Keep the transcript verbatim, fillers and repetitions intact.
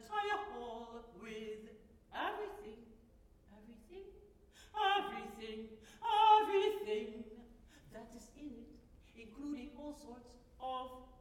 entire hall with everything, everything, everything, everything that is in it, including all sorts of